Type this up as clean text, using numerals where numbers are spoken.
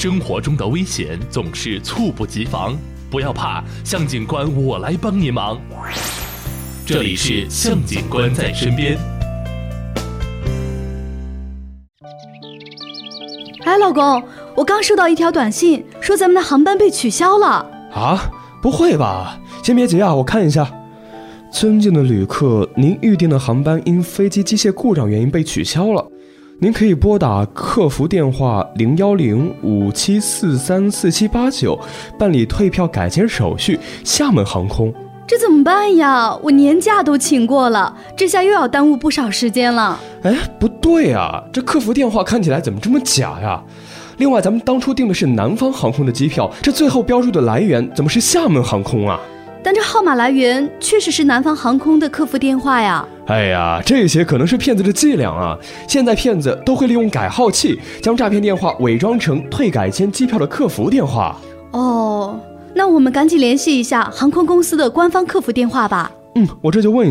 生活中的危险总是猝不及防，不要怕，向警官我来帮您忙。这里是向警官在身边。 哎，老公，我刚收到一条短信，说咱们的航班被取消了。 啊？不会吧？先别急啊，我看一下。尊敬的旅客，您预订的航班因飞机机械故障原因被取消了。您可以拨打客服电话01057434789办理退票改签手续。厦门航空。 这怎么办呀？我年假都请过了，这下又要耽误不少时间了。 哎，不对啊，这客服电话看起来怎么这么假呀？另外，咱们当初订的是南方航空的机票，这最后标注的来源怎么是厦门航空啊？ 但这号码来源确实是南方航空的客服电话呀。 哎呀，这些可能是骗子的伎俩啊！现在骗子都会利用改号器，将诈骗电话伪装成退改签机票的客服电话。 哦，那我们赶紧联系一下航空公司的官方客服电话吧。 我这就问